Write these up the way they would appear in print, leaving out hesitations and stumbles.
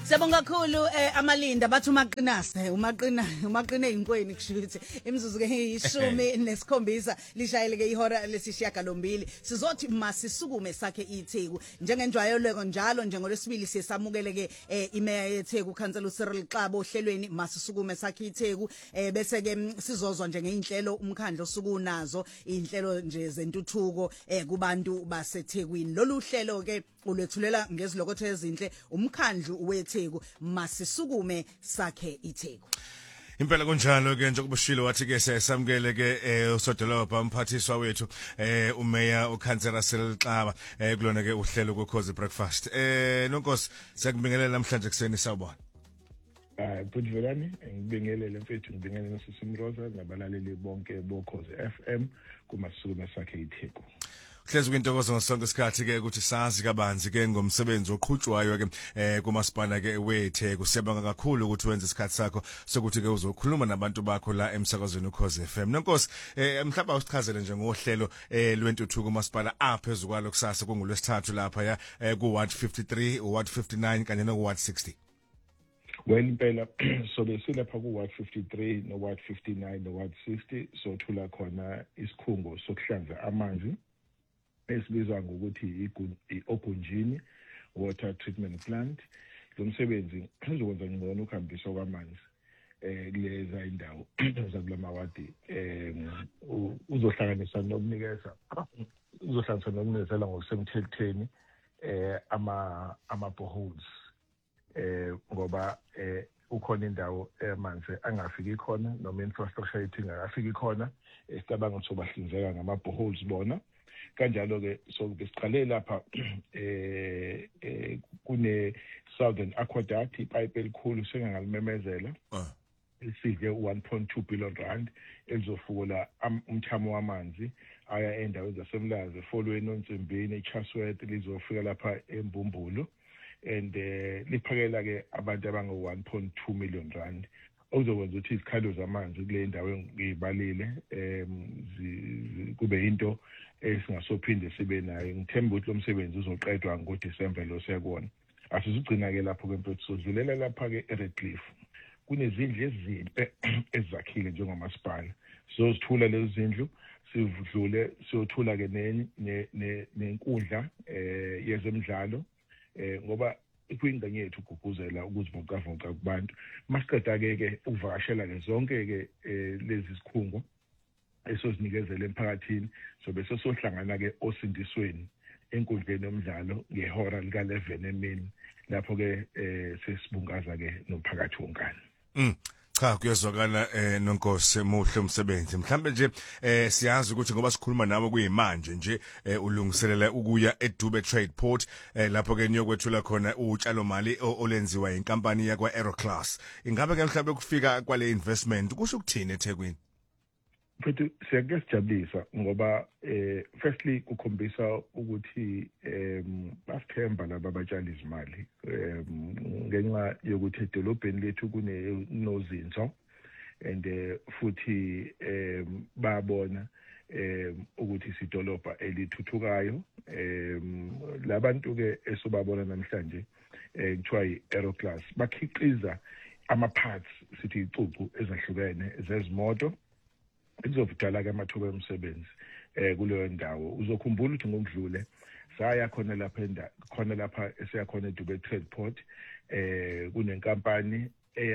Siyabonga kakhulu amalinda bathi umaqina inkweni kusho ukuthi imizuzu ke ishumi nesikhombisa lishayeleke ihora lesishiyagalombili sizothi masisukume sakhe iTheku njengenjwayeleko njalo njengolwesibili sisamukele ke imeya yeTheku uKhansela uCyril Xaba ohlelweni masisukume sakhe iTheku bese ke sizozwa njengeinhlelo umkhandlo osukunazo inhlelo nje zentuthuko kubantu baseThekwini lolu hlelo ke ulethulela ngezilokotho ezinhle umkhandlu weTheku masisukume sakhe iTheku. Impela kunjalo ke njengoba ushilo wathi ke siyasamukele ke usodolobha umphathiswa wethu umeya uKhansela Cyril Xaba kulona ke uhlelo kokhozi breakfast. Nonkosi siyakubingelela namhlanje kuseni sawubona. Budvelani ngibingelele mfethu ngibingelele uSisimroza nabalaleli bonke bokhozi FM kumasisukume sakhe iTheku. Hlezi kwintokozo ngasonke isikhathi ke ukuthi sazi kabanzi ke ngomsebenzi oqhutshwayo ke kumasipala ke weTheku. Siyabonga kakhulu ukuthi wenze isikhathi sakho sokuthi ke uzokhuluma nabantu bakho la emsakazweni uKhozi FM. Nonkosi mhlawumbe usichazele nje ngohlelo lwentuthuko kumasipala aphezulu kwalo kusasa kungolwesithathu lapha ya ku Ward 53 Ward 59 kanye no Ward 60. Well impela so besilapha ku Ward 53 no Ward 59 no Ward 60 so thula khona isikhungo sokuhlanza amanzi esibizwa ngokuthi iOgunjini Water Treatment Plant. Lo msebenzi uzokwenza ngcono ukuhambiswa kwamanzi kuleza indawo zakulamawadi uzohlanganisa nokunikeza nokunikezela ngokusemthethweni ama boreholes ngoba ukhona indawo emanzi angafiki khona noma infrastructure yethu ingafiki khona esicabanga ukuthi bahlinzeka ngama boreholes bona. Kanjalo ke so besiqale lapha kune Southern Aqueduct ipipe elikhulu sengalimemezela isidle 1.2 billion rand elizofukula umthamo wamanzi aya endaweni zasemlazi efolweni ontsimbini eChasworth lizofika lapha eMbumbulu and liphakela ke abantu abango 1.2 million rand okuzokwenza ukuthi izikhalo zamanzi kule ndawo ngibalile kube into esingasophinde sibe nayo. Ngithemba ukuthi lo msebenzi uzoqedwa ngoDisemba lo sekubona. Asizugcina ke lapho kwempethu sodlulela lapha ke eRedcliffe. Kunezindlu ezinhle ezakhile njengomasipala. Sizozithula lezi zindlu sivudlule siyothula ke nenkundla yezemidlalo ngoba ikuyingane yethu ukugqugquzela ukuzivocavoca kubantu. Masiqeda ke ukuvakashela ke zonke ke lezi sikhungo esozinikezele emphakathini so bese sohlangana ke osindisweni enkundleni yomdlalo ngehora lika 11 emini lapho ke sesibungaza ke nomphakathi wonkana. Cha kuyezwakala nonkosi muhle umsebenzi mhlambe nje siyazi ukuthi ngoba sikhuluma nawe kuyimanje nje ulungiselela ukuya eDube Trade Port lapho ke niyokwethula khona utshalo mali olenziwa inkampani yakwa Aeroclass. Ingabe ke mhlambe kufika kwale investment kusho ukuthini eThekwini? Futhi siyakujabulisa ngoba firstly kukhombisa ukuthi basithemba laba abatshali izimali ngenxa yokuthi edolobheni lethu kunozinzo and futhi babona ukuthi isidolobha elithuthukayo labantu ke esobabona namhlanje kuthiwa iAeroclass bakhiqiza ama parts sithi icucu ezahlukene zezimoto izovudala ke amathuba omsebenzi kuleyo ndawo. Uzokhumbula ukuthi ngokudlule saya khona lapha esiyakhona eDube Trade Port kunenkampani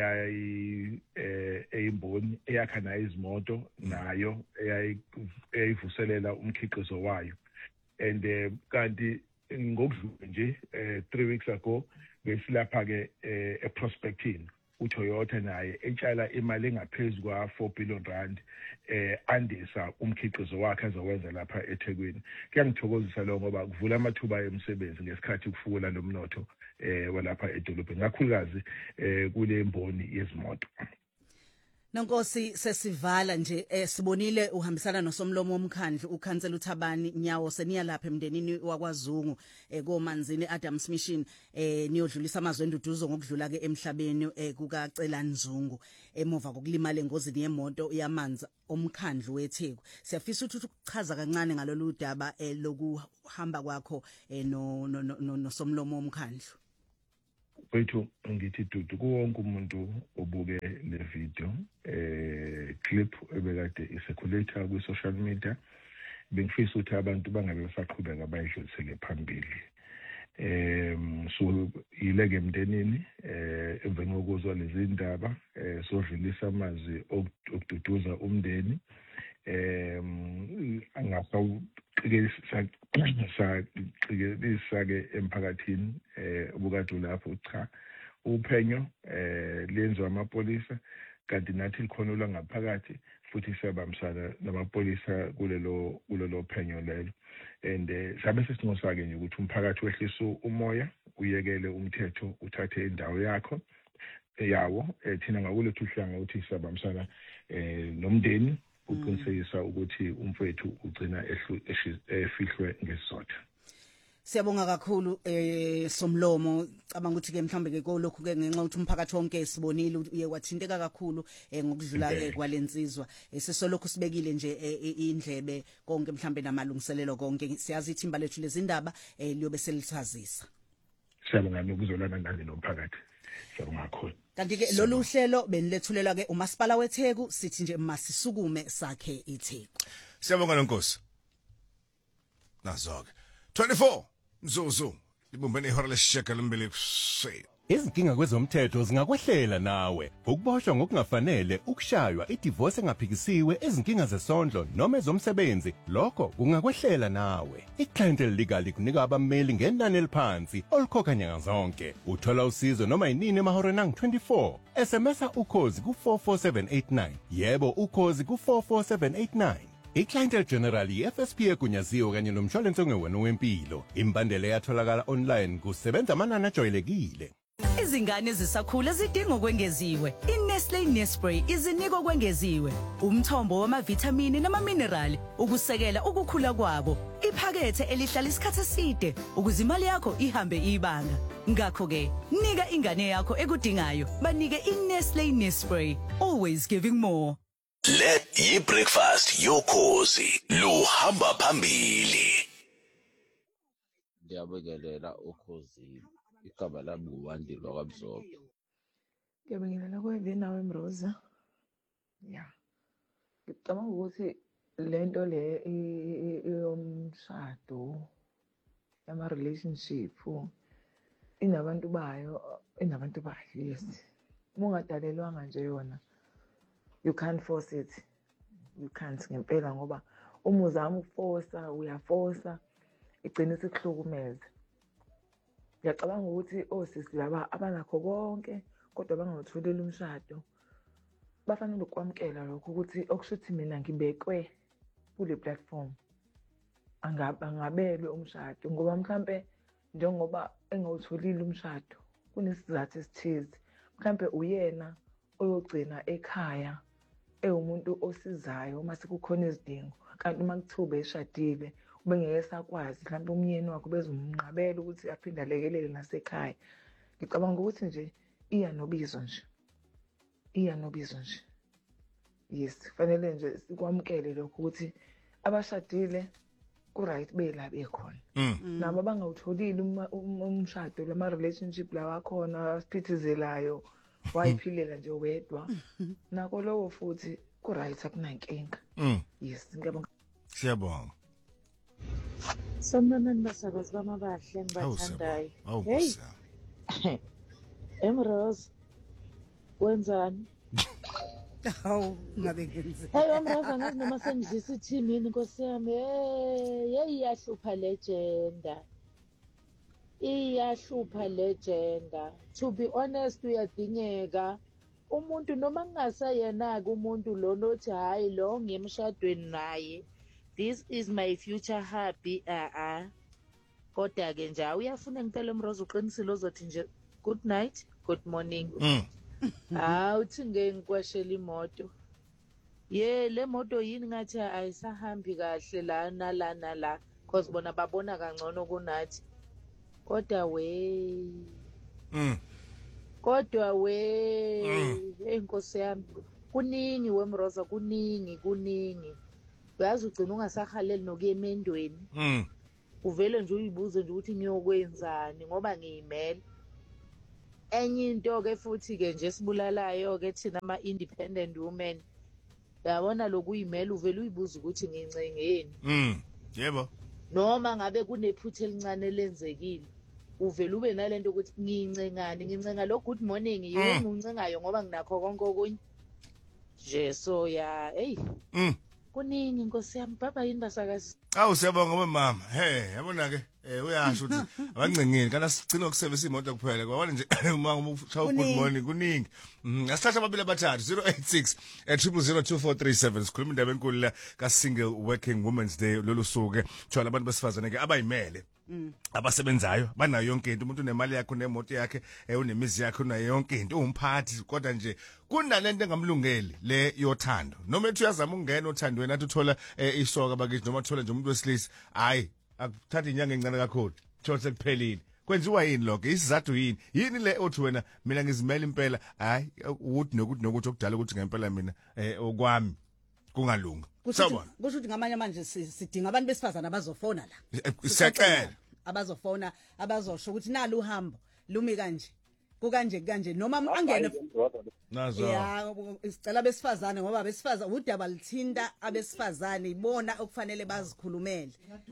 eyimboni eyakha nayo izimoto nayo eyayivuselela umkhiqizo wayo and kanti ngokudlule nje 3 weeks ago besilapha ke eprospecting uToyota naye etshala imali engaphezulu kwa 4 billion rand andisa umkhiqizo wakhe azowenza lapha eThekwini. Kuyangithokozisa lo ngoba kuvula amathuba emisebenzi ngesikhathi kufukula lomnotho walapha edolobheni kakhulukazi kule mboni yezimoto. Nonkosi sesivala nje sibonile uhambisana nosomlomo womkhandlu uKhansela uThabani Nyawo seniya lapha emndenini wakwaZungu koManzini Adams Mission niyodlulisa amazwi enduduzo ngokudlula ke emhlabeni kukaCela Nzungu emuva kokulimala engozini yemoto yamanzi omkhandlu weTheku. Siyafisa ukuthi ukuchaza kancane ngalolu daba lokuhamba kwakho no somlomo womkhandlu. wethu ngithi dudu kuwonke umuntu obuke le video clip ebekade iseculator ku social media bengifisa ukuthi abantu bangabe besaqhubeka bayidlulisele phambili so ileke emndenini emveni kokuzwa lezi ndaba sodlulisa amazwi okududuza umndeni angaqikelisake emphakathini obukade lapho cha uphenyo lenziwa amapolisa kanti nathi likhona langaphakathi futhi siyabambisana namapolisa kulelo phenyo lelo and sabe sesinqosake nje ukuthi umphakathi wehlisa umoya uyekele umthetho uthathe indawo yakho yawo thina ngakulethu uhlanga ukuthi siyabambisana nomndeni uqinisekisa ukuthi umfethu ugcina efihlwe ngesizotha. Siyabonga kakhulu Somlomo cabanga ukuthi ke mhlambe ke lokhu ke ngenxa ukuthi umphakathi wonke sibonile uye kwathinteka kakhulu ngokudlula kwalensizwa sisolokhu sibekile nje indlebe konke mhlambe namalungiselelo konke siyazi ithimba lethu lezindaba liyobe selithazisa. Siyabonga ukuzolana nani nomphakathi. Siyabonga kakhulu. Kanti ke lolu hlelo benilethulelwa ke uMasipala weTheku sithi nje masisukume sakhe iTheku. Siyabonga nonkosi. Nazoke 24 Mzuzu libumbene ihora lesishiyagalombili kuseni. Izinkinga kwezomthetho zingakwehlela nawe. Ukuboshwa ngokungafanele, ukushaywa, idivorce engaphikisiwe, izinkinga zesondlo noma ezomsebenzi, lokho kungakwehlela nawe. IClientele Legal ikunika abameli ngenani eliphansi olukhokha nyanga zonke. Uthola usizo noma yinini emahoreni angu-24. SMSa ukhozi ku44789. Yebo ukhozi ku44789. IClientele General FSP egunyaziwe kanye nomshwalense ongewena wempilo. Imbandela yatholakala online kusebenza amanani ajwayelekile. Izingane ezisakhula zidinga okwengeziwe. iNestlé Nespray izinika okwengeziwe. Umthombo wamavithamini namaminerali ukusekela ukukhula kwabo. Iphakethe elihlala isikhathi eside ukuze imali yakho ihambe ibanga. Ngakho ke, nika ingane yakho ekudingayo. Banike iNestlé Nespray, always giving more. Le yi-breakfast yokhozi luhamba phambili. Ndiyabekelela ukhozi igaba lami nguWandile kwaMzombe. Ngiyabingelela kwendini nawe Mroza. Ya. Ngicabanga ukuthi lento le yomshado yama relationship inabantu bayo yes. Ungadalelwanga nje yona. You can't force it. You can't ngempela ngoba uma uzama ukuforsa uyaforsa igcina isikuhlukumeza. Ngiyacabanga ukuthi osisi laba abanakho konke kodwa bangawutholeli umshado bafanele ukwamkela lokho ukuthi okushuthi mina ngibekwe kule platform angabelwe umshado ngoba mhlambe njengoba engawutholile umshado kunesizathu esithize mhlambe uyena oyogcina ekhaya umuntu osizayo uma sekukhona izidingo kanti uma kuthiwa eshadile ubengeke sakwazi mhlawumbe umyeni wakho bezumnqabela ukuthi aphinde alekelele nasekhaya. Ngicabanga ukuthi nje iya nobizo nje yes fanele nje sikwamukele lokho ukuthi abashadile ku right bela bekhona nabo bangawutholile umshado lama relationship lawa khona siphithizelayo wayiphilela nje wedwa nako lowo futhi ku right akunankinga. Yes ngiyabonga. Siyabonga. Sanibonani basakazi bamabahle ngibathandayo. Hey. Emrose wenzani? Hawu ngabe ngenze. Hey Emrose angazi noma sengidlisa ithimini Nkosi yami. Hey iyahlupa legenda. Iyahlupa legenda. To be honest uyadingeka. Umuntu noma kungasayena ke umuntu lo nothi hayi lo ngemshadweni naye. This is my future hubby. Kodwa ke nje uyafuna ngicela Mrozo uqinisile ozothi nje good night, good morning. Uthi ngeke ngikwashela imoto. Le moto yini ngathi ayisahambi kahle la nala cause bona babona kangcono kunathi. Kodwa Nkosi yami kuningi weMroza kuningi. Uyazi ugcina ungasahaleli nokuya emendweni. Uvele nje uyibuze nje ukuthi ngiyokwenzani ngoba ngiyimele. enye into ke futhi ke nje sibulalayo ke thina ama independent women yabona lokuyimela uvela uyibuza ukuthi ngincengeni yebo noma ngabe kunephutha elincane lenzekile uvela ube nalento ukuthi ngincenga lo good morning yini uncengayo ngoba nginakho konke okunye nje so ya hey kuningi inkosi yami baba yini basakazi siyabonga mama yabona ke uyasho ukuthi abancengeni kana sigcina ukusebenzisa imoto kuphela kwabona nje uma ushaya good morning kuningi asithatha ababili abathathu 086 0002437 sikhuluma indaba enkulu la ka single working women's day lolu suku thola abantu besifazane ke abayimele abasebenzayo banayo yonke into umuntu unemali yakhe unemoto yakhe unemizi yakhe unayo yonke into umphathi kodwa nje kunalento engamlungeli le yothando noma ethi uyazama ukungena othandweni athi uthola isoka bakithi noma uthola nje umuntu wesilisa hayi akuthatha inyanga encane kakhulu thola sekuphelile kwenziwa yini lokho isizathu yini le othi wena mina ngizimela impela hayi ukuthi nokuthi okudala ukuthi ngempela mina okwami kungalunga sabona kusho ukuthi ngamanye manje sidinga abantu besifazana abazofona la siyacela abazofona abazosho ukuthi nalo uhambo lumi kanje noma angene nazo isicela besifazane ngoba besifazane udaba lithinta abesifazane ibona okufanele bazikhulumele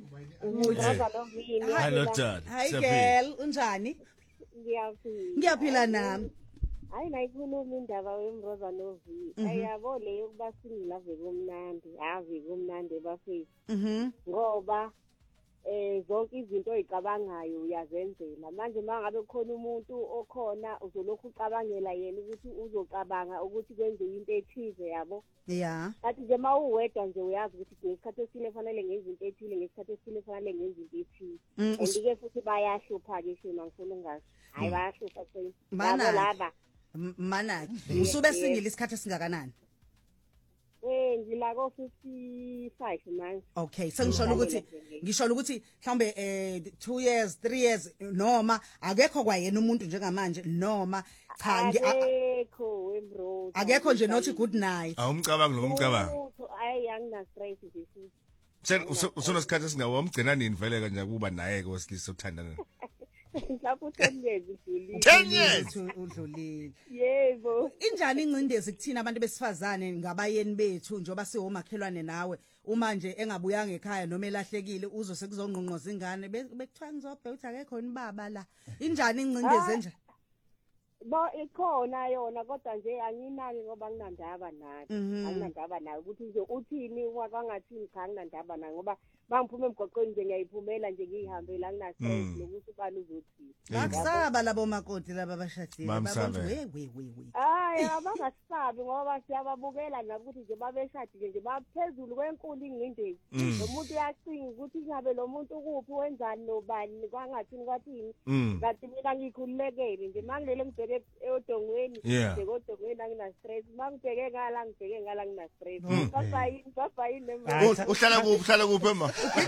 hello dad hi girl unjani ngiyaphila nami hayi nayikhuluma indaba wemroza novi ayabo leyo kuba singilave kumnandi ave kumnandi bafethu ngoba zonke izinto oyicabangayo uyazenzela manje mangabe kukhona umuntu okhona uzolokhu ucabangela yena ukuthi uzocabanga ukuthi kwenze into ethize yabo kathi nje mawuwedwa nje uyazi ukuthi ngesikhathi esile fanele ngenze into ethile ngesikhathi esile fanele ngenze into ethile andike futhi bayahlupha ke shema ngifuna ungazi hayi bayahlupha yabo laba mana usube singile isikhathi esingakanani ngila ko 55 manje okay ngisho ukuthi mhlambe 2 years 3 years noma akekho kwayena umuntu njengamanje noma cha akekho wembro akekho nje nothi good night awumcabangi lomcabango hayi angina stress nje usona isikhathi esingawo umgcina nini vele kanje kuba naye ke wesilisa uthandana lapho 10 years udlulile 10 years udlulile yebo injani incindezi kuthina abantu besifazane ngabayeni bethu njoba siwomakhelwane nawe uma nje engabuyanga ekhaya noma elahlekile uzo sekuzongqonqoza ingane bekuthiwa ngizobhe uthi akekho nibaba la injani incindezi nje ikhona yona kodwa nje anginaki ngoba nginandaba nayo anginandaba nayo ukuthi nje uthini wakangathini cha nginandaba nayo ngoba bangiphuma emgoqweni nje ngiyayiphumela nje ngihambela nginastress nokuthi ubani uzothi akusaba labo makoti laba abashadile babonke we hayi abangasabi ngoba siyababukela nakuthi nje babeshadile nje baphezulu kwenkulu ingcindezi umuntu uyacinga ukuthi ngabe lo muntu kuphi wenzani nobani kwangathini kwathini ngathi mina ngikhululekele nje mangilele ngibheke odongweni nje kodongweni angina stress mangibheke ngala ngina stress baba yini uhlala kuphi ema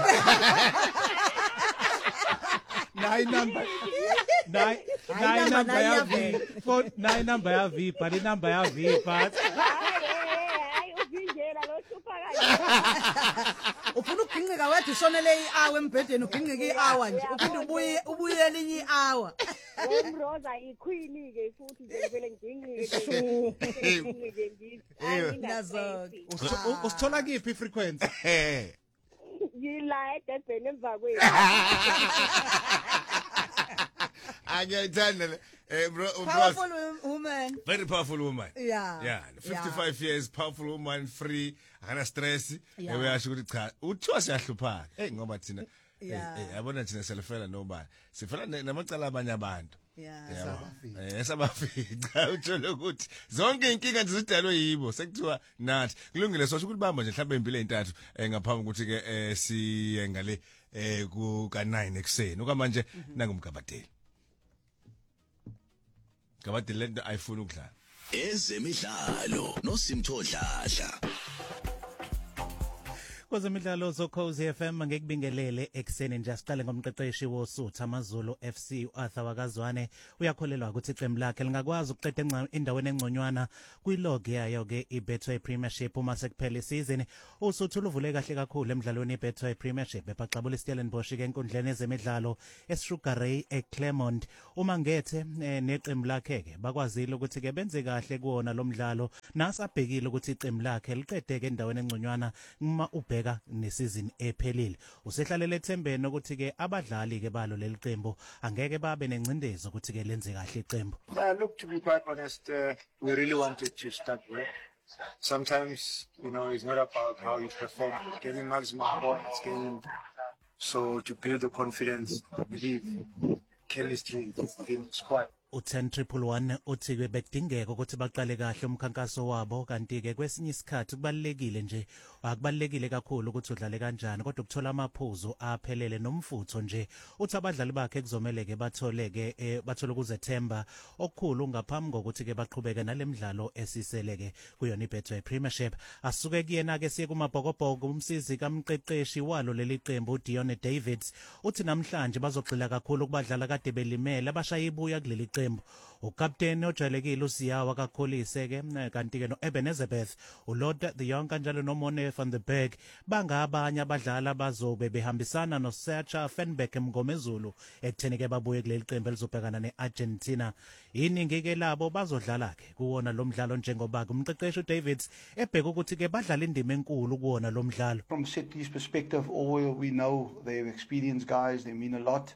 nine number ya V but number ya V but hayi uvinjela lo hlupha kanje ufuna ukugingqika wedwa ushonele i-hour embhedeni ugingqika i-hour nje uphinde ubuye elinye i-hour wemroza iqueen ke futhi nje vele ngingqike nazo usithola kiphi frequency yila edebheni emva kwethu angiyithanda powerful woman very powerful woman yeah 55 years powerful woman free akana stress uyasho ukuthi cha uthiwa siyahluphana ngoba thina yabona thina selifela nobani sifela namacala abanye abantu esabafica utsholo ukuthi zonke inkinga nje zidalwe yibo sekuthiwa nathi kulungile sosho ukuthi bamba nje mhlawumbe impilo ezintathu ngaphambi ukuthi ke siye ngale ku ka9 ekseni okwamanje nangumgabadeli Gabadeli lento ayifuna ukudlala ezemidlalo noSimtho Dladla Kwezemidlalo zoKhozi FM ngekubingelele ekseni nje siqale ngomqeqeshi woSuthu amaZulu FC uArthur Wakazwane uyakholelwa ukuthi iqembu lakhe lingakwazi ukuqeda endaweni engconywana kwilog yayo ke iBetway Premiership uma sekuphela isizini. uSuthu luvule kahle kakhulu emidlalweni iBetway Premiership ebaxabula iStellenbosch ke enkundleni ezemidlalo eSugar Ray eClermont. Uma ngethe neqembu lakhe ke bakwazile ukuthi ke benze kahle kuona lo mdlalo nasabhekile ukuthi iqembu lakhe liqedeke endaweni engconywana uma ubheka nesizini ephelile. Usehlalele ethembeni ukuthi ke abadlali ke balo leli qembu angeke babe nencindezi ukuthi ke lenze kahle iqembu. Look, to be quite honest, we really wanted to start well. Sometimes, it's not about how you perform. Getting maximum points, so to build the confidence, I believe chemistry in the squad. U1011 uthi ke bedingeka ukuthi baqale kahle umkhankaso wabo kanti ke kwesinye isikhathi kubalekile nje akubalekile kakhulu ukuthi udlale kanjani kodwa ukuthola amaphuzu aphelele nomfutho nje uthi abadlali bakhe kuzomela ke bathole ukuzethemba okukhulu ngaphambi kokuthi ke baqhubeke nalemidlalo esiseleke kuyona iBetway Premiership. Asuke kuyena ke siye kumabhokobhoko umsizi kamqeqeshi walo leli qembu uDion Davids uthi namhlanje bazogxila kakhulu kubadlala kade belimele abashaya ibuya kuleli qembu. Ukapteni ojwayelekile uSiyawa kakholise ke kanti ke noEbenezabeth uLord the Young kanjalo noMone van der Berg bangabanye abadlali abazobe behambisana noSacha Fenbeck eMngomezulu ekutheni ke babuye kuleli qembu elizobhekana neArgentina. Iningi ke labo bazodlala ke kuwona lo mdlalo njengoba umqeqeshi uDavids ebheka ukuthi ke badlala indima enkulu kuwona lo mdlalo. From set piece perspective, all we know they're experienced guys, they mean a lot.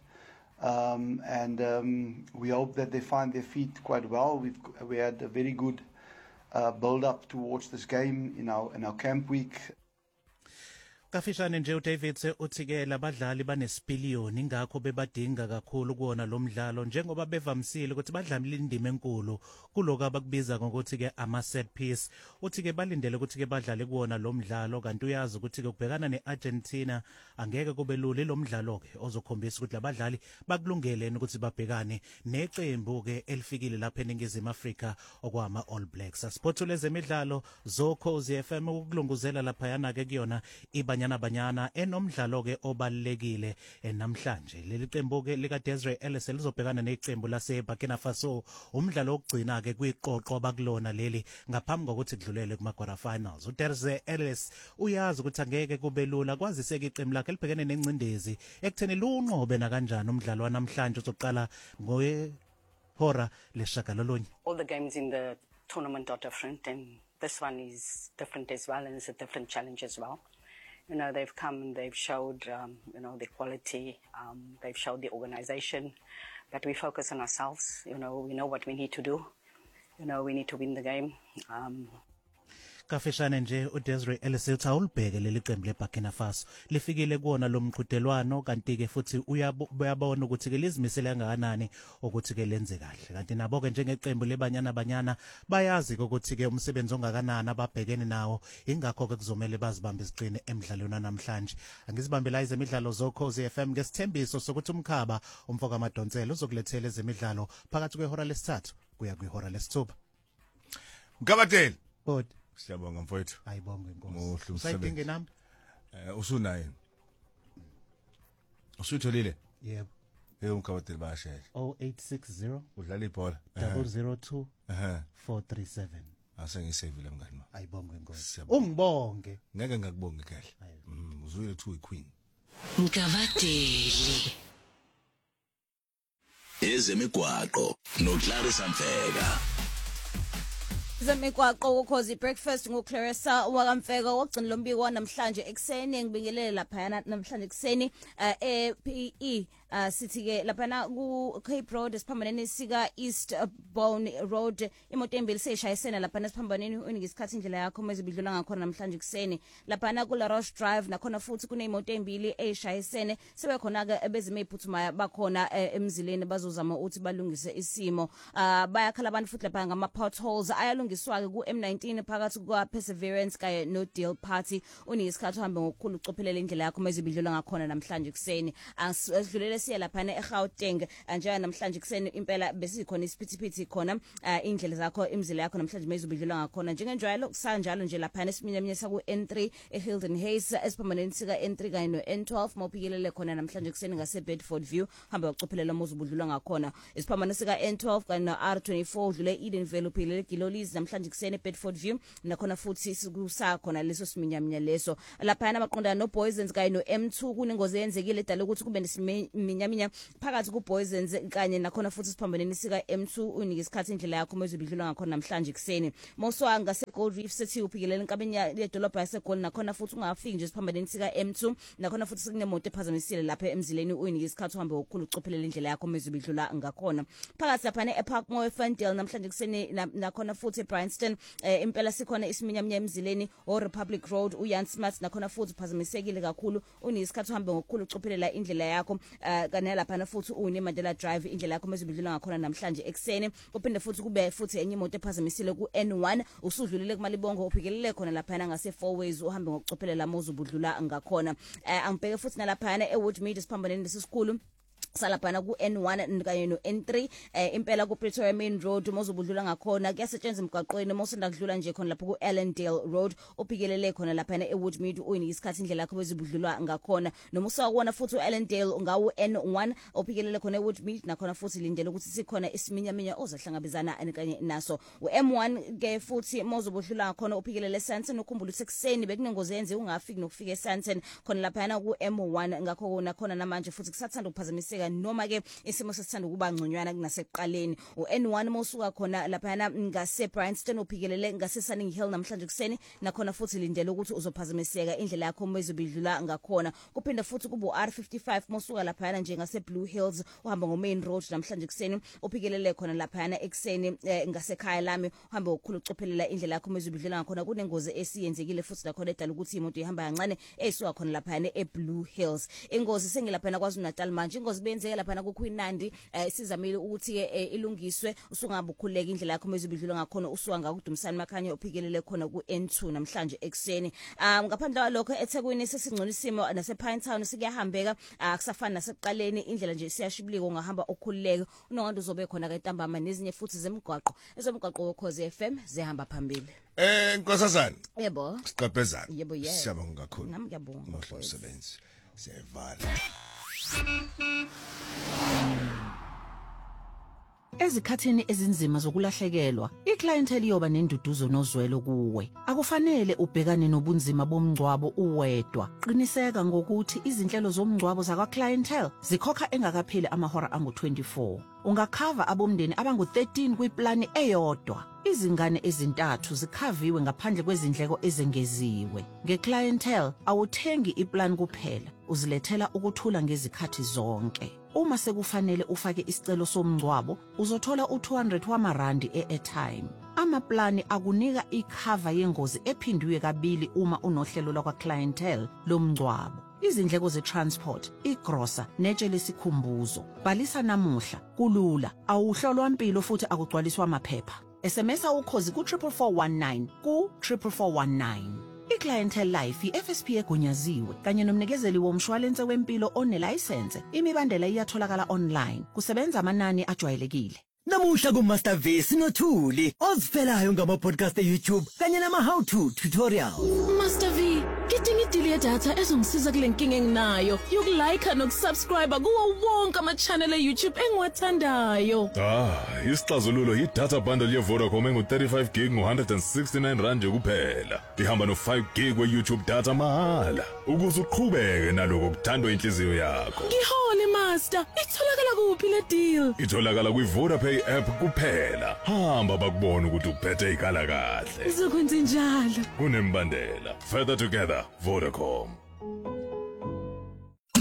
We hope that they find their feet quite well. We had a very good build up towards this game in our camp week. Kafishane nje uDavids uthi ke labadlali banesipiliyoni ingakho bebadinga kakhulu kuona lo mdlalo njengoba bevamsile ukuthi badlala indima enkulu kuloko abakubiza ngokuthi ke ama set piece. Uthi ke balindele ukuthi ke badlale kuona lo mdlalo kanti uyazi ukuthi ke ukubhekana neArgentina angeke kube lula lo mdlalo ke ozokhombisa ukuthi labadlali bakulungele ukuthi babhekane neqembu ke elifikile lapha eNingizimu Afrika okwama All Blacks. Asiphothule zemidlalo zoKhozi FM ukulunguzela lapha yana ke kuyona banyana enomdlalo ke obalekile namhlanje. Leli qembu ke lika Desiree Ellis lizobhekana neqembu lase Burkina Faso umdlalo ogcina ke kwiqoqo abakulona leli ngaphambi kokuthi kudlulele kuma quarter finals. uDesiree Ellis uyazi ukuthi angeke kube lula kwazise ke iqembu lakhe libhekene nencindezi ekutheni lunqobe na kanjani umdlalo wanamhlanje uzoqala ngehora leshagalolunye. All the games in the tournament are different and this one is different as well and it's a different challenge as well. They've come and they've showed, the quality, they've showed the organization, but we focus on ourselves. We know what we need to do. We need to win the game. Kafishane nje uDesiree Ellis uthi awulibheke leli qembu leBurkina Faso lifikile kuona lo mqhudelwano kanti ke futhi uyabona ukuthi ke lizimisele kangakanani ukuthi ke lenze kahle kanti nabo ke njengeqembu lebanyana bayazi ukuthi ke umsebenzi ongakanani ababhekene nawo ingakho ke kuzomela bazibambe iziqine emidlalweni namhlanje. Angizibambe la izemidlalo zoKhozi FM ngesithembiso sokuthi umkhaba umfoka amadonsela uzokulethela ezemidlalo phakathi kwehora lesithathu kuya kwehora lesithupha. Mkabateli Bod siyabonga mfowethu. Ayibonge Nkosi. Muhle umsebenzi. Sayidinge nami? Usunayo. Usuyitholile? Yebo. Mkabateli bayashesha. 0860 udlala ibhola 002 437. Asengisevile mngani ma. Ayibonge Nkosi. Ungibonge. Ngeke ngakubonge kahle. Uzuyile two queen. Mkabateli. Ezemigwaqo noClarissa Mfeka. Zemigwaqo ukhozi breakfast ngoClarissa wakamfeka wogcina lombiko wanamhlanje ekseni ngibingelele lapha namhlanje ekseni PE sithi ke lapha ku Cape Road esiphambaneni sika Eastbourne Road imoto embili seshayisena lapha esiphambaneni uningisikhathi indlela yakho mezibidlula ngakhona namhlanje ekseni lapha ku La Roche Drive nakhona futhi kuneimoto embili eshayisene sebekhona ke ebezime iphuthuma bakhona emzileni bazozama ukuthi balungise isimo bayakhala abantu futhi lapha ngama potholes kulungiswa ke ku M19 phakathi kwa Perseverance kanye no Deal Party unisikhathi uhambe ngokukhulu ucophelela indlela yakho mezibidlula ngakhona namhlanje kuseni asidlulele siya lapha eGauteng njenga namhlanje kuseni impela besikhona isiphithiphithi khona indlela zakho imizila yakho namhlanje mezibidlula ngakhona njengenjalo kusanjalo nje lapha esiminyaminya saku N3 eHilton Hayes esiphambaneni sika N3 kanye no N12 mawuphikelele khona namhlanje kuseni ngase Bedford View hamba ucophelela mozibudlula ngakhona isiphambano sika N12 kanye no R24 udlule Edenville uphilele Gilolis namhlanje kuseni Bedford View nakhona futhi sikusakhona leso siminyaminya leso lapha amaqondana no Boysens kanye no M2 kunengozi eyenzekile edala ukuthi kube nesiminyaminya phakathi ku Boysens kanye nakhona futhi siphambaneni sika M2 unike isikhathi indlela yakho mezibidlula ngakhona namhlanje kuseni moswa ngase Gold Reef City uphikelele enkabeni yedolobha yaseGoli nakhona futhi ungafiki nje siphambaneni sika M2 nakhona futhi sikunemoto ephazamisile lapha emzileni uyinike isikhathi uhambe ngokukhulu ucophelela indlela yakho mezibidlula ngakhona phakathi lapha ePark Moy Fendale namhlanje kuseni nakhona futhi eBryanston impela sikhona isiminyaminya emzileni o Republic Road uYan Smart nakhona futhi phazamisekile kakhulu unike isikhathi uhambe ngokukhulu ucophelela indlela yakho kanye lapha futhi une Mandela Drive indlela yakho mezibidlula ngakhona namhlanje ekseni uphinde futhi kube futhi enye imoto ephazamisile ku N1 usudlulile kuMalibongo uphikelele khona lapha ngase Four Ways uhambe ngokucophelela mozubudlula ngakhona angibheke futhi nalapha eWoodmead siphambaneni lesisikhulu salapana ku N1 kanye no N3 impela ku Pretoria Main Road mozubudlula ngakhona kuyasetshenzwa emgwaqweni mosenda kudlula nje khona lapha ku Ellendale Road ophikelele khona lapha eWoodmead uyinike isikhathi indlela yakho bezibudlulwa ngakhona noma usakubona futhi uEllendale ngawo N1 ophikelele khona eWoodmead nakhona futhi lindele ukuthi sikhona isiminyaminya ozahlangabezana kanye naso uM1 ke futhi mozubudlula ngakhona ophikelele Sandton ukhumbula sekuseni bekunengozi yenze ungafiki nokufika eSandton khona lapha ku M1 ngakho nakhona namanje futhi kusathanda ukuphazamiseka noma ke isimo sesithanda ukuba ngconywana kunaseqaleni uN1 mosuka khona lapha ngase Bryanston uphikelele ngase Sunning Hill namhlanje kuseni nakhona futhi lindele ukuthi uzophazamiseka indlela yakho mezibidlula ngakhona kuphinde futhi kubo R55 mosuka lapha nje ngase Blue Hills uhamba ngo Main Road namhlanje kuseni uphikelele khona lapha ekseni ngase Khaya lami uhamba ukukhulu ucophelela indlela yakho mezibidlula ngakhona kunengozi esiyenzekile futhi nakhona edala ukuthi imoto ihamba kancane esuka khona lapha eBlue Hills ingozi sengilapha kwaZulu Natal manje ingozi benzeke lapha ku Queen Nandi sizamile ukuthi ke ilungiswe usungabukhuleka indlela yakho mezibidlula ngakhona usuka ngakuDumsani Makhanya uphikelele khona ku N2 namhlanje ekseni ngaphandle kwalokho eThekwini sesingconisimo nase Pinetown sikuyahambeka akusafani nasekuqaleni indlela nje siyashibilika ungahamba okukhululeka unongathi uzobe khona ke ntambama nezinye futhi zemigwaqo ezomgwaqo wokhoze FM zihamba phambili Nkosazana yebo siqaphezana yebo siyabonga kakhulu nami ngiyabonga ngohlo umsebenzi siyavala Ezikhathini ezinzima zokulahlekelwa, iclientele iyoba nenduduzo nozwelo kuwe. Akufanele ubhekane nobunzima bomngcwabo uwedwa. Qiniseka ngokuthi izinhlelo zomngcwabo zakwa clientele zikhokha engakapheli amahora angu-24. Ungakhava abomndeni abangu-13 kwiplani eyodwa. Izingane ezintathu zikhaviwe ngaphandle kwezindleko ezengeziwe. Ngeclientele awuthengi iplan kuphela, uzilethela ukuthula ngezikhathi zonke. Uma sekufanele ufake isicelo somngcwabo, uzothola u200 wamarandi e-airtime. Amaplani akunika ikhava yengozi ephindwe kabili uma unohlelo lakwa clientele lomngcwabo. Izindleko ze-transport, igrosa, netshe lesikhumbuzo. Bhalisa namuhla, kulula, awuhlolwa impilo futhi akugcwaliswa amaphepha. SMSa ukhozi ku 44419 ku 44419. iClientele Life iFSP egunyaziwe kanye nomnikezeli womshwalense wempilo onelicense. Imibandela iyatholakala online. Kusebenza amanani ajwayelekile. Namuhla ku Master V sinothuli ozifelayo ngama podcast eYouTube kanye nama how to tutorials. Master V, ngidinga idili yedatha ezongisiza kule nkinga enginayo yokulike nokusubscribe kuwo wonke ama channel eYouTube engiwathandayo. Isixazululo yi-data bundle ye-Vodacom engu-35 gig ngo-169 rand kuphela. Ihamba no-5 gig we-YouTube data mahala ukuze uqhubeke naloko kuthandwa inhliziyo yakho. Ngihole Master, itholakala kuphi le deal? Itholakala kwi-Vodapay app kuphela. Hamba bakubona ukuthi uphethe ikhala kahle. Ngizokwenza njalo. Kunembandela. Further together, Vodacom.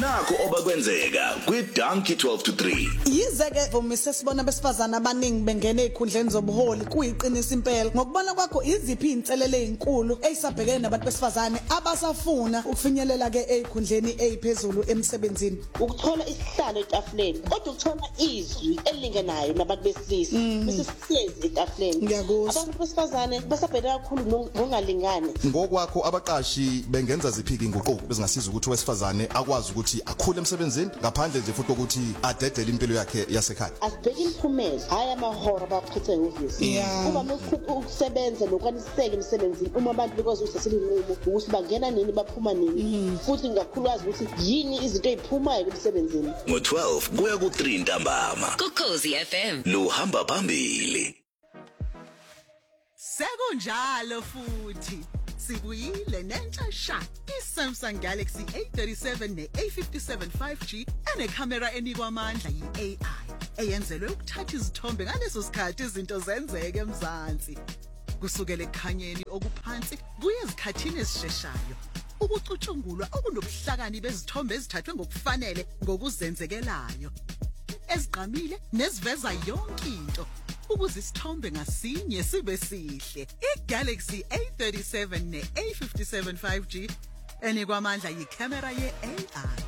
nakho obakwenzeka kwiDonkey 12 to 3. Yize ke vomise sibona besifazana abaningi bengena ezikhundleni zobuholi kuyiqinisa impela. Ngokubona kwakho iziphi inselele ezinkulu ezisabhekene nabantu besifazane abasafuna ukufinyelela ke ezikhundleni eziphezulu emsebenzini? Ukuthola isihlalo etafuleni, kodwa ukuthola izwi elilinganayo nabantu besilisa. Bese sihlezi etafuleni. Abantu besifazane basabheka kakhulu ngongalingani. Ngokwakho abaqashi bengenza ziphi inguquko bezingasiza ukuthi wesifazane akwazi ukuthi akhule emsebenzini ngaphandle nje futhi ukuthi adedele impilo yakhe yasekhaya. Asibheke imphumela, hayi amahora abaqhithe nguvisi. Kuba ukusebenza nokwaniseka emsebenzini uma abantu bekwazi ukuseselinqumo ukuthi bangena nini baphuma nini. Futhi ngakhulukazi ukuthi yini izinto eziphumayo emsebenzini. Ngo-12 kuya ku-3 ntambama. Ukhozi FM. Luhamba phambili. Sekunjalo futhi sibuyile nentsha iSamsung Galaxy A37 ne-A57 5G enekhamera enikwa amandla yi-AI eyenzelwe ukuthatha izithombe ngaleso sikhathi izinto zenzeke eMzansi kusukela ekukhanyeni okuphansi kuye ezikhathini ezisheshayo ukucutshungulwa okunobuhlakani bezithombe ezithathwe ngokufanele ngokuzenzekelayo ezigqamile neziveza yonke into ukuze isithombe ngasinye sibe sihle. iGalaxy A37 ne-A57 5G enikwa amandla yicamera ye-AI.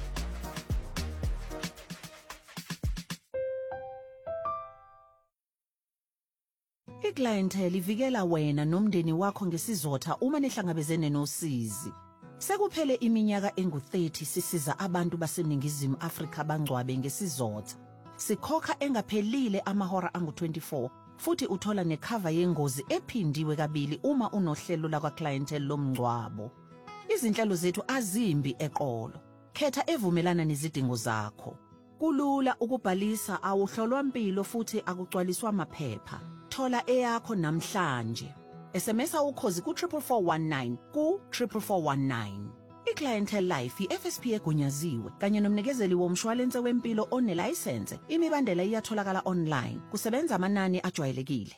Iclientele ivikela wena nomndeni wakho ngesizotha uma nihlangabezene nosizi. Sekuphele iminyaka engu-30 sisiza abantu baseningizimu Afrika bangcwabe ngesizotha. Sikhokha engaphelile amahora angu-24 futhi uthola necover yengozi ephindiwe kabili uma unohlelo lakwa clientele lomngcwabo. Izinhlelo zethu azimbi eqolo. Khetha evumelana nezidingo zakho. Kulula ukubhalisa awuhlolwa impilo futhi akugcwaliswa amaphepha. Thola eyakho namhlanje. SMSa ukhozi ku-44419 ku-44419. iClientele Life iFSP egunyaziwe kanye nomnikezeli womshwalense wempilo onelicense. Imibandela iyatholakala online. Kusebenza amanani ajwayelekile.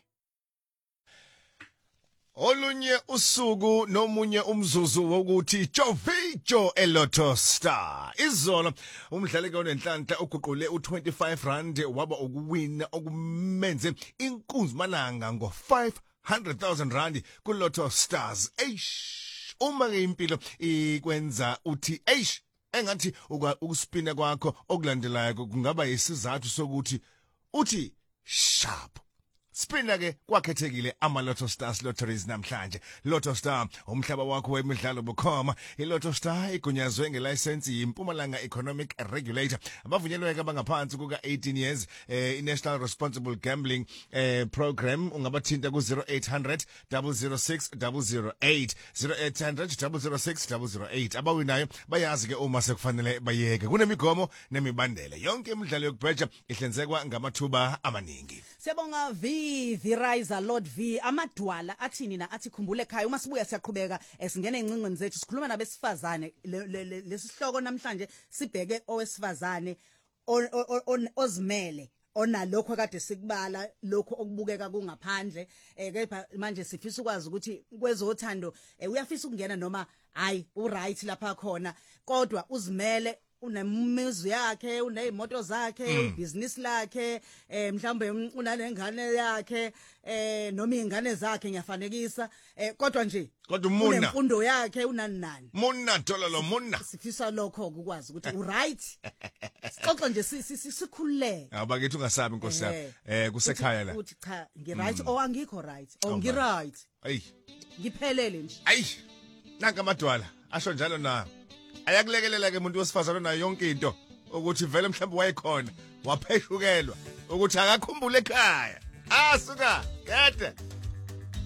Olunye usuku nomunye umzuzu wokuthi Jovijo eLotto Star. Izolo umdlali onenhlanhla uguqule u25 rand waba ukuwina okumenze inkunzi malanga ngo500,000 rand kuLotto Stars. Uma ke impilo ikwenza uthi engathi ukuspina kwakho okulandelayo kungaba isizathu sokuthi uthi sharp. Spina ke kwakhethekile ama-Lotto Stars Lotteries namhlanje. Lotto Star umhlaba wakho wemidlalo bukhoma. iLotto Star igunyazwe ngelicense yiMpumalanga Economic Regulator. Abavunyelweke abangaphansi kuka 18 years iNational Responsible Gambling Program ungabathinta ku-0800 006 008 0800 006 008. Abawinayo bayazi ke uma sekufanele bayeke. Kunemigomo nemibandela. Yonke imidlalo yokubheja ihlinzekwa ngamathuba amaningi. Siyabonga Viriza Lord V amadwala athini na athi khumbule ekhaya uma sibuya siyaqhubeka esingena ezincingweni zethu sikhuluma nabesifazane lesihloko namhlanje sibheke owesifazane ozimele onalokho kade sikubala lokho okubukeka kungaphandle kepha manje sifisa ukwazi ukuthi kwezothando uyafisa ukungena noma hayi uright lapha khona kodwa uzimele unemizi yakhe unezimoto zakhe business lakhe mhlambe unalengane yakhe noma izingane zakhe ngiyafanekisa kodwa nje kodwa umuna unemfundo yakhe unani muna dola lo muna sifisa lokho ukwazi ukuthi uright sixoxe nje sikhululeke abakithi ungasabi inkosi yakho kusekhaya la uthi cha ngiright or angikho right or ngiright ngiphelele nje nanka amadwala asho njalo na ayakulekelela ke umuntu wesifazana nayo yonke into ukuthi vele mhlawumbe wayekhona wapheshukelwa ukuthi akakhumbule ekhaya asuka kade